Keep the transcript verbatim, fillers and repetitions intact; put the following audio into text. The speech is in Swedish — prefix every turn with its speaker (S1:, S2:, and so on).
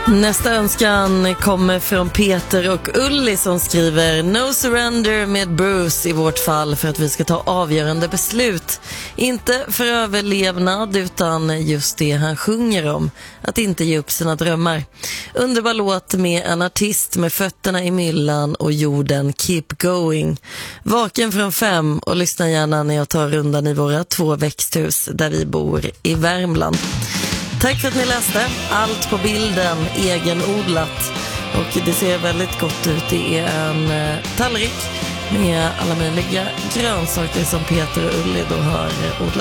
S1: Nästa önskan kommer från Peter och Ulli som skriver No surrender med Bruce i vårt fall för att vi ska ta avgörande beslut. Inte för överlevnad utan just det han sjunger om, att inte ge upp sina drömmar. Underbar låt med en artist med fötterna i myllan och jorden keep going. Vaken från fem och lyssna gärna när jag tar rundan i våra två växthus där vi bor i Värmland. Tack för att ni läste. Allt på bilden, egenodlat. Och det ser väldigt gott ut. Det är en eh, tallrik med alla möjliga grönsaker som Peter och Ulli då har odlat.